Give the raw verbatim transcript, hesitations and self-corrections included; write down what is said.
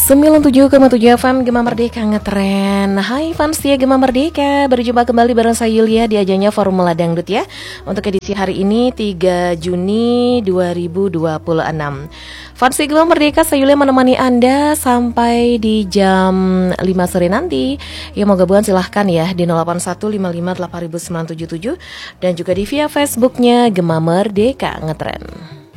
sembilan puluh tujuh koma tujuh F M Gema Merdeka ngetren. Hai fans ya Gema Merdeka, berjumpa kembali bareng saya Yulia di ajarnya Formula Dangdut ya. Untuk edisi hari ini tiga Juni dua ribu dua puluh enam. Fans Gema Merdeka, saya Yulia menemani Anda sampai di jam lima sore nanti. Ya mau gabungan silahkan ya di nol delapan satu lima lima delapan sembilan tujuh tujuh dan juga di via Facebooknya Gema Merdeka ngetren.